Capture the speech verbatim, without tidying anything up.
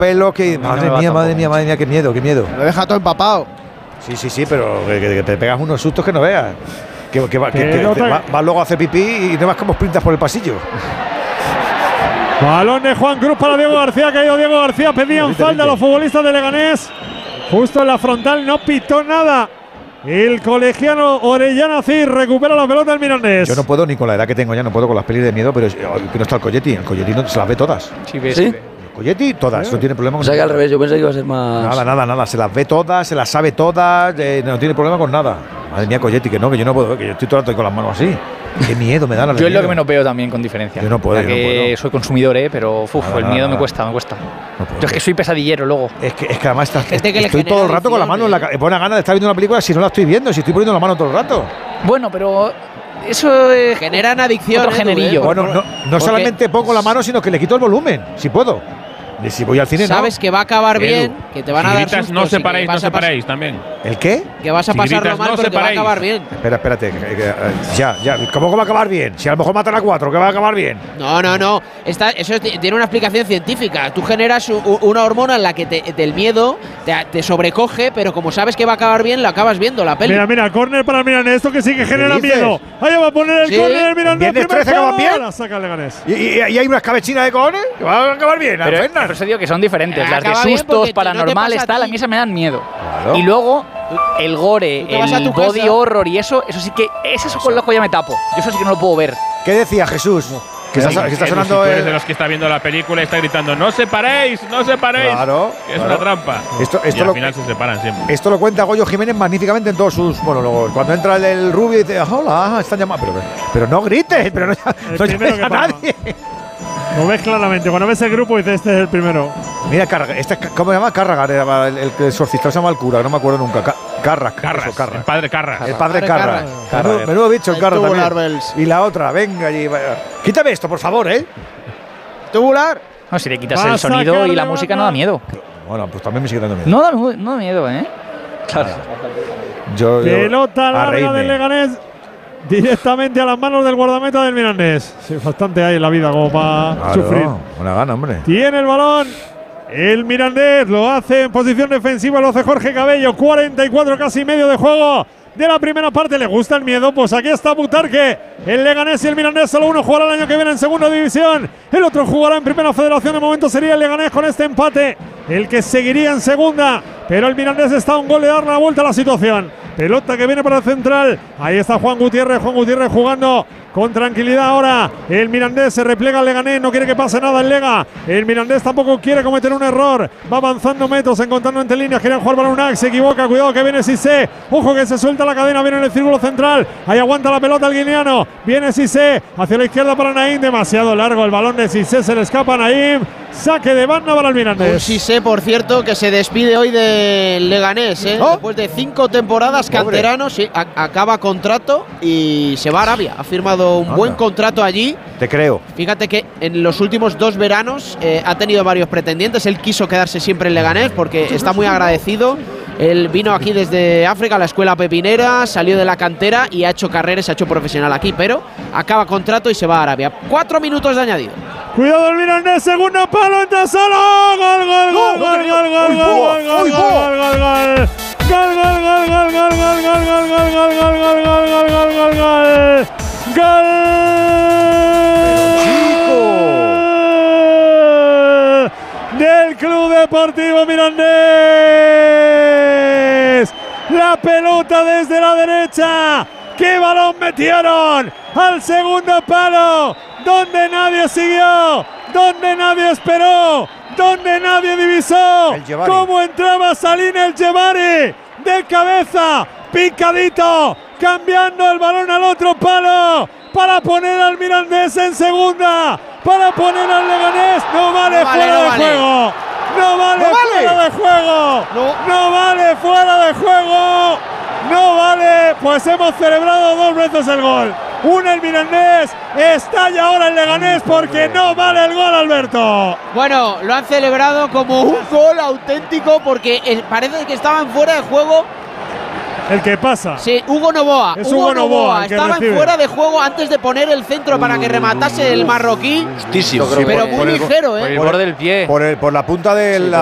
pelo que… Madre no mía, madre mía, madre mía, qué miedo, qué miedo. Lo deja todo empapado. Sí, sí, sí, pero que, que, que te pegas unos sustos que no veas. Que, que, va, que, que Pelota. va, va luego a hacer pipí y no vas como sprintas por el pasillo. Balón de Juan Cruz para Diego García. Ha caído Diego García. Pedían falta a los futbolistas de Leganés. Justo en la frontal, no pitó nada. El colegiano Orellana Cid recupera la pelota del Mirandés. Yo no puedo, ni con la edad que tengo ya, no puedo con las pelis de miedo, pero es, que no está el Colletti. El Colletti no, se las ve todas. Sí, ves, ¿Sí? sí ve. El Colletti, todas, Sí. no tiene problema O con sea que al revés, yo pensé que iba a ser más. Nada, nada, nada. Se las ve todas, se las sabe todas, eh, no tiene problema con nada. Madre mía, Colletti, que no, que yo no puedo, que yo estoy todo el rato con las manos así. Qué miedo me da la Yo es lo que menos veo también, con diferencia. Yo no puedo, Ya yo no que puedo. soy consumidor, ¿eh? Pero uf, Nada, el nada, miedo nada. me cuesta, me cuesta. No puedo. Yo es que soy pesadillero luego. Es que, es que además estás, Gente que le estoy genera todo el rato con la mano en la adicción, ca- buena gana de estar viendo una película si no la estoy viendo, si estoy poniendo la mano todo el rato. Bueno, pero eso es Generan adicción. otro ¿eh, tú, generillo. eh? Bueno, no, no porque- solamente pongo la mano, sino que le quito el volumen, si puedo. Y si voy al cine, Sabes no. que va a acabar Edu, bien, que te van si a dar gritas, sustos no y que separéis, no vas a pas- separéis también. ¿El qué? Que vas a Si pasarlo gritas, mal, no pero que va a separéis. acabar bien. Espera, espérate. que- que- eh, ya, ya. ¿Cómo que va a acabar bien? Si a lo mejor matan a cuatro, que va a acabar bien. No, no, no. Esta, eso t- tiene una explicación científica. Tú generas u- u- una hormona en la que te- del miedo te, te sobrecoge, pero como sabes que va a acabar bien, lo acabas viendo la peli. Mira, mira, córner para el Mirandés. Esto que sí que genera dices? miedo. Ahí va a poner el Sí. córner el Mirandés. ¿Viernes primer trece acaban palo, bien? La saca el Leganés. ¿Y, y- y hay unas cabecinas de cojones? Que va a acabar bien, Pero Fernan. por eso digo que son diferentes. Las de Acaba bien sustos, porque no te paranormales, pasa a tal, a ti. mí esas me dan miedo. Claro. Y luego, el gore, Tú te vas a el tu body casa. horror y eso, eso sí que. Eso con el ojo ya me tapo. Yo eso sí que no lo puedo ver. ¿Qué decía Jesús? Que está, que está Edu, sonando si tú eres el… de los que está viendo la película y está gritando ¡no separéis! ¡No separéis! Claro, Que es claro. una trampa. Esto- esto y al lo- final se separan siempre. Esto lo cuenta Goyo Jiménez magníficamente en todos sus monólogos. Cuando entra el del Rubio y dice, hola, están llamando. Pero, pero no grites, pero no, no primero llames que a pasa. nadie. Lo ves claramente. Cuando ves el grupo, dices: este es el primero. Mira, Carraga, este, es- ¿cómo se llama? Carraga, era el, el, el exorcista se llama el cura, no me acuerdo nunca. Ca- Carras, Carras, eso, Carras. el padre Carras. El padre Padre Carra. Carra. Carra. Menudo, menudo bicho el El Carra tubular también. bells. Y la otra, venga allí. vaya. Quítame esto, por favor, ¿eh? Tubular. No, si le quitas Va a el sonido sacar y la de música, banda. no da miedo. Bueno, pues también me sigue dando miedo. No da, no da miedo, ¿eh? Claro. Yo, yo- Pelota a larga reírme. del Leganés. Directamente a las manos del guardameta del Mirandés. Sí, bastante hay en la vida como para Claro, sufrir. buena gana, hombre. Tiene el balón. El Mirandés lo hace en posición defensiva, lo hace Jorge Cabello. cuarenta y cuatro casi medio de juego de la primera parte. ¿Le gusta el miedo? Pues aquí está Butarque. El Leganés y el Mirandés, solo uno jugará el año que viene en segunda división. El otro jugará en primera federación. De momento sería el Leganés con este empate, el que seguiría en segunda. Pero el Mirandés está a un gol de dar la vuelta a la situación. Pelota que viene para el central. Ahí está Juan Gutiérrez. Juan Gutiérrez jugando con tranquilidad ahora. El Mirandés se replega al Leganés. No quiere que pase nada el Lega. El Mirandés tampoco quiere cometer un error. Va avanzando metros, encontrando entre líneas. Quieren jugar para Unac. Se equivoca. Cuidado que viene Cissé. Ojo que se suelta la cadena. Viene en el círculo central. Ahí aguanta la pelota el guineano. Viene Cissé. Hacia la izquierda para Naim. Demasiado largo el balón de Cissé. Se le escapa a Naim. Saque de banda para el Un Mirandés. Cissé, por cierto, que se despide hoy del Leganés, ¿eh? ¿Oh? Después de cinco temporadas canterano, sí, a- acaba contrato y se va a Arabia. Ha firmado un Anda. buen contrato allí. Te creo. Fíjate que en los últimos dos veranos eh, ha tenido varios pretendientes. Él quiso quedarse siempre en Leganés porque está muy agradecido. Él vino aquí desde África, a la escuela pepinera, salió de la cantera y ha hecho carrera, se ha hecho profesional aquí, pero acaba contrato y se va a Arabia. Cuatro minutos de añadido. Cuidado el Mirandés, segundo palo, entra solo. Gol, gol, gol, gol, gol, gol, gol, gol, gol, gol, gol, gol, gol. Gol, gol, gol, gol, gol, gol, gol, gol, gol, gol, gol, gol, gol, gol, gol, gol, gol. Gol. Del Club Deportivo Mirandés. La pelota desde la derecha. ¡Qué balón metieron! Al segundo palo, donde nadie siguió, donde nadie esperó, donde nadie divisó. El Jebari. Cómo entraba Salim El Jebari de cabeza, picadito, cambiando el balón al otro palo para poner al Mirandés en segunda, para poner al Leganés. No vale, No vale, fuera no de vale. juego. No vale, No vale. fuera de juego. No. No vale fuera de juego. No vale, pues hemos celebrado dos veces el gol. Una el Mirandés, estalla ahora el Leganés porque no vale el gol, Alberto. Bueno, lo han celebrado como un gol auténtico porque eh, parece que estaban fuera de juego El que pasa. Sí, Hugo Novoa. Es Hugo Novoa el que Estaba en recibe. fuera de juego antes de poner el centro para que rematase el marroquí. Justísimo. Pero por- muy por el- ligero, Por ¿eh? el borde del pie. Por, el- por la punta del.